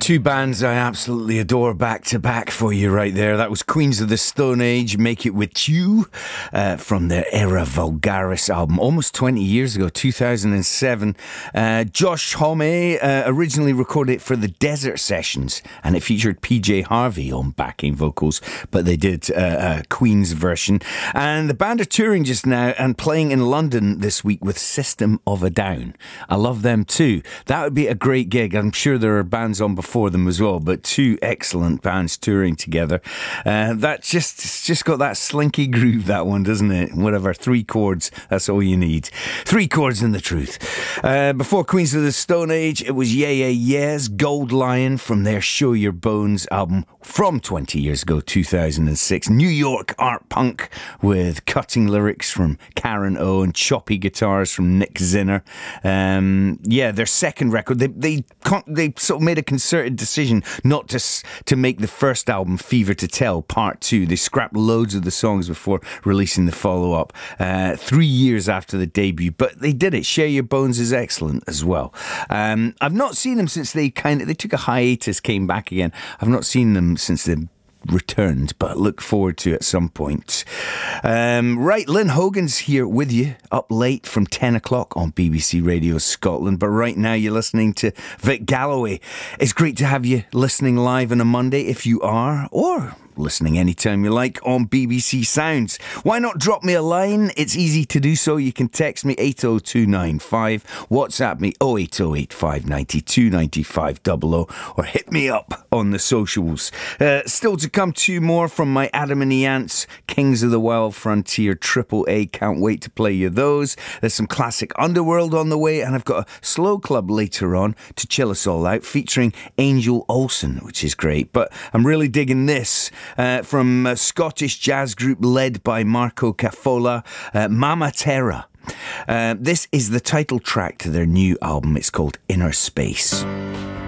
Two bands I absolutely adore back to back for you right there. That was Queens of the Stone Age, Make It With You, from their Era Vulgaris album, almost 20 years ago, 2007. Josh Homme originally recorded it for the Desert Sessions, and it featured PJ Harvey on backing vocals, but they did a Queen's version. And the band are touring just now and playing in London this week with System of a Down. I love them too. That would be a great gig. I'm sure there are bands on before them as well, but two excellent bands touring together. It's just got that slinky groove, that one, doesn't it? Whatever, 3 chords, that's all you need. 3 chords and the truth. Before Queens of the Stone Age, it was Yeah Yeah Yeah's Gold Lion from their Show Your Bones album from 20 years ago, 2006. New York art punk with cutting lyrics from Karen O and choppy guitars from Nick Zinner. Their second record, they sort of made a concerted decision not to make the first album, Fever to Tell Part 2. They scrapped loads of the songs before releasing the follow-up 3 years after the debut, but they did it. Share Your Bones is excellent as well. I've not seen them since they took a hiatus, came back again. I've not seen them since they returned, but look forward to it at some point. Right, Lynn Hogan's here with you up late from 10 o'clock on BBC Radio Scotland, but right now you're listening to Vic Galloway. It's great to have you listening live on a Monday if you are, or listening anytime you like on BBC Sounds. Why not drop me a line? It's easy to do so. You can text me 80295, WhatsApp me 08085 592 9500, or hit me up on the socials. Still to come, 2 more from my Adam and the Ants Kings of the Wild Frontier Triple A. Can't wait to play you those. There's some classic Underworld on the way, and I've got a slow club later on to chill us all out, featuring Angel Olsen, which is great. But I'm really digging this from a Scottish jazz group led by Marco Cafola, Mama Terra. This is the title track to their new album. It's called Inner Space.